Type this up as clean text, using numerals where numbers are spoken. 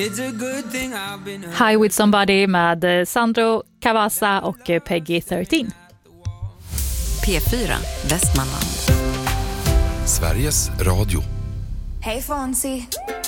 High with Somebody med Sandro Cavazza och Peggy 13. P4 Västmanland. Sveriges Radio. Hej Fonzie.